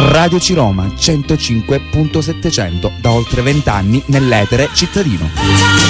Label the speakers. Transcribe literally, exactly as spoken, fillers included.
Speaker 1: Radio Ciroma centocinque punto settecento, da oltre vent'anni nell'etere cittadino.